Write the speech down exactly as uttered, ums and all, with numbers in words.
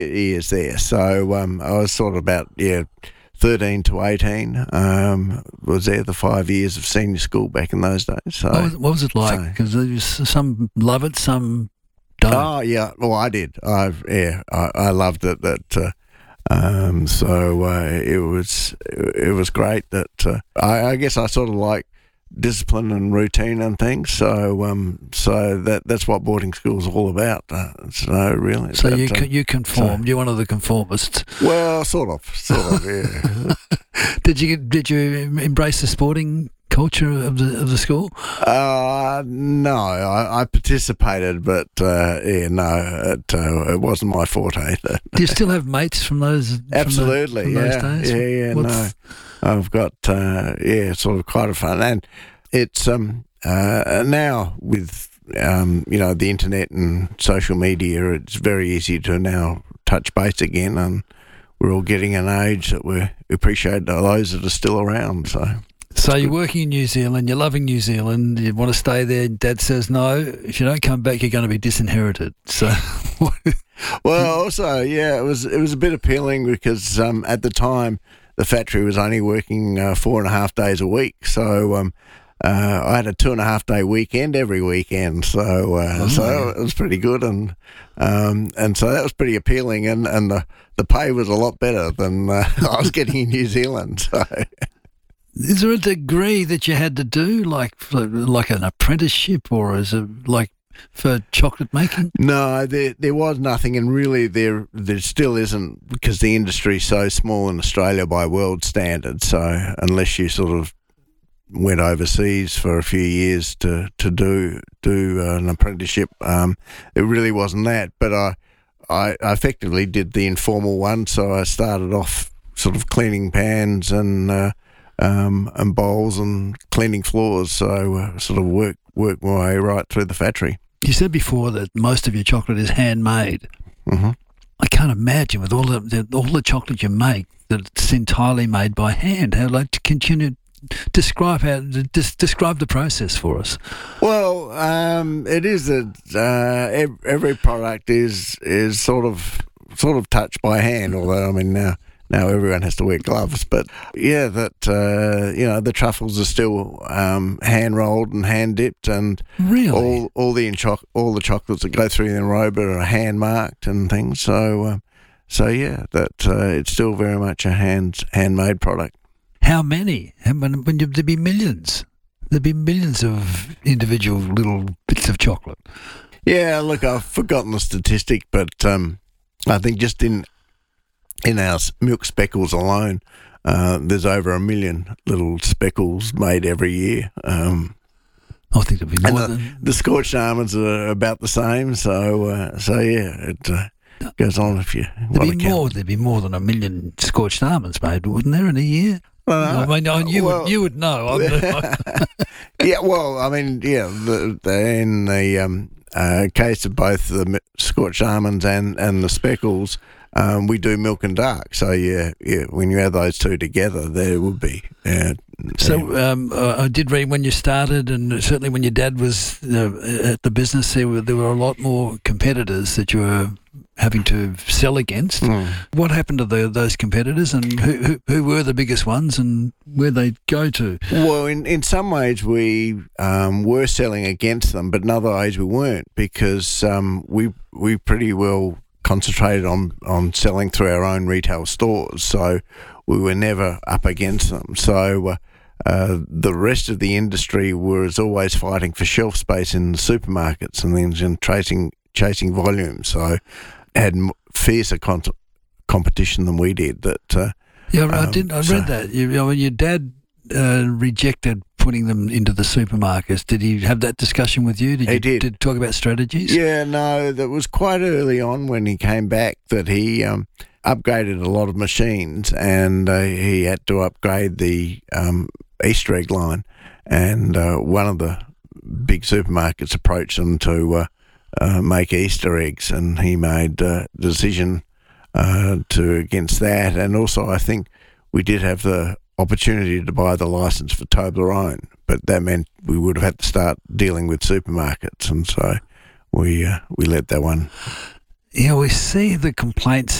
years there. So um, I was sort of about, yeah, thirteen to eighteen. Um, was there the five years of senior school back in those days. So What was, what was it like? so- Because some love it, some don't. Oh yeah, well I did. I yeah, I, I loved it. That uh, um, so uh, it was it was great. That uh, I, I guess I sort of like discipline and routine and things. So um, so that that's what boarding school's all about. Uh, so really, So that, you uh, co- you conformed. You're one of the conformists. well, sort of, sort of, yeah. Did you did you embrace the sporting culture of the of the school? Uh, no, I, I participated, but uh, yeah, no, it, uh, it wasn't my forte. Do you still have mates from those? from the- Absolutely, from yeah, those days? yeah, yeah. What's- No, I've got uh, yeah, sort of quite a fun, and it's um uh, now with um you know the internet and social media, it's very easy to now touch base again, and we're all getting an age that we appreciate those that are still around. So. So you're working in New Zealand, you're loving New Zealand, you want to stay there, Dad says no, if you don't come back you're going to be disinherited. So Well, also, yeah, it was it was a bit appealing because um, at the time the factory was only working uh, four and a half days a week, so um, uh, I had a two and a half day weekend every weekend, so uh, Oh, so yeah. it was pretty good, and um, and so that was pretty appealing, and, and the the pay was a lot better than uh, I was getting in New Zealand. So. is there a degree that you had to do, like for, like an apprenticeship, or is it like for chocolate making? No, there there was nothing, and really there there still isn't, because the industry's so small in Australia by world standards. So unless you sort of went overseas for a few years to to do do an apprenticeship, um, it really wasn't that. But I I effectively did the informal one. So I started off sort of cleaning pans and uh, um, and bowls and cleaning floors. So uh, sort of work work my way right through the factory. You said before that most of your chocolate is handmade. hmm I can't imagine with all the, the all the chocolate you make that it's entirely made by hand. How like to continue describe how des- describe the process for us. Well, um, it is that uh, ev- every product is is sort of sort of touched by hand. Although I mean now now everyone has to wear gloves, but yeah, that uh, you know the truffles are still um, hand rolled and hand dipped, and Really? all all the choc- all the chocolates that go through the enrober are hand marked and things. So uh, so yeah, that uh, it's still very much a hand handmade product. How many? How many? When you- there'd be millions. There'd be millions of individual little bits of chocolate. Yeah, look, I've forgotten the statistic, but um, I think just in in our s- milk speckles alone, uh, there's over a million little speckles made every year. Um, I think there'd be and more the, than. the scorched almonds are about the same. So, uh, so yeah, it uh, goes on if you There'd want be to count. more. There'd be more than a million scorched almonds made, wouldn't there, in a year? Uh, I mean, I- you well- would you would know. I'm, yeah, well, I mean, yeah, the, the, in the um, uh, case of both the mi- scorched almonds and, and the speckles, um, we do milk and dark. So, yeah, yeah, when you add those two together, there would be. Uh, So um, uh, I did read when you started, and certainly when your dad was uh, at the business, there were there were a lot more competitors that you were having to sell against. Mm. What happened to the, those competitors, and who, who who were the biggest ones, and where they go to? Well, in, in some ways we um, were selling against them, but in other ways we weren't, because um, we we pretty well concentrated on, on selling through our own retail stores, so we were never up against them. So uh, uh, the rest of the industry was always fighting for shelf space in the supermarkets and things, and chasing chasing volume. So had m- fiercer con- competition than we did. That uh, Yeah, I Um, did. I so- read that. You, you know, when your dad uh, rejected putting them into the supermarkets, did he have that discussion with you? Did He you did. did talk about strategies? Yeah, no, that was quite early on when he came back that he um, upgraded a lot of machines, and uh, he had to upgrade the um, Easter egg line. And uh, one of the big supermarkets approached him to uh, uh, make Easter eggs, and he made uh, the decision uh, to against that. And also, I think we did have the opportunity to buy the license for Toblerone, but that meant we would have had to start dealing with supermarkets, and so we uh, we let that one Yeah, we see the complaints